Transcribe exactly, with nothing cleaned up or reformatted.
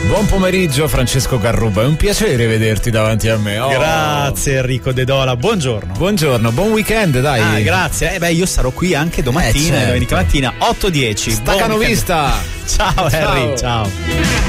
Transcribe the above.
Buon pomeriggio Francesco Carrubba, è un piacere vederti davanti a me. Oh. Grazie Enrico De Dola, buongiorno. Buongiorno, buon weekend, dai. Ah, grazie. Eh beh, io sarò qui anche domattina, eh, certo. domenica mattina otto dieci. Staccano vista. Ciao, ciao Harry, ciao.